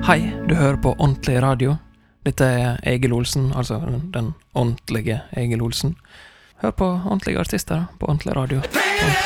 Hei, du hører på Ordentlig Radio. Dette er Egil Olsen, altså den ordentlige Egil Olsen. Hør på ordentlige artister på Ordentlig Radio.